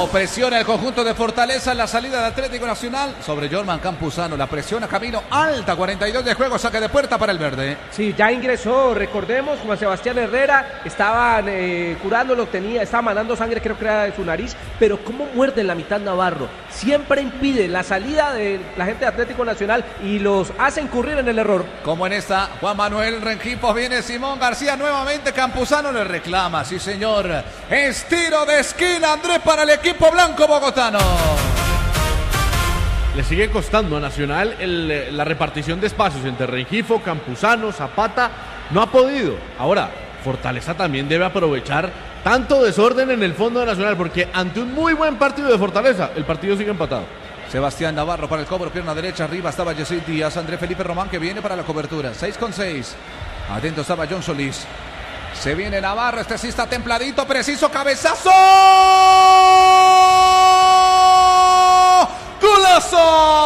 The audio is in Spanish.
presiona el conjunto de Fortaleza en la salida de Atlético Nacional sobre Jorman Campuzano. La presiona Camilo alta, 42 de juego, saque de puerta para el verde. Sí, ya ingresó, recordemos, Juan Sebastián Herrera, estaban curándolo, estaba mandando sangre, creo que era de su nariz, pero cómo muerde en la mitad Navarro. Siempre impide la salida de la gente de Atlético Nacional y los hace incurrir en el error. Como en esta, Juan Manuel Rengifo, viene Simón García nuevamente, Campuzano le reclama, sí señor. Es tiro de esquina, Andrés, para el equipo blanco bogotano. Le sigue costando a Nacional la repartición de espacios entre Rengifo, Campuzano, Zapata. No ha podido. Ahora, Fortaleza también debe aprovechar tanto desorden en el fondo de Nacional, porque ante un muy buen partido de Fortaleza, el partido sigue empatado. Sebastián Navarro para el cobro, pierna derecha, arriba estaba Yesid Díaz, Andrés Felipe Román que viene para la cobertura, 6-6. Atento estaba John Solís. Se viene Navarro, este sí está templadito, preciso, cabezazo. ¡Golazo!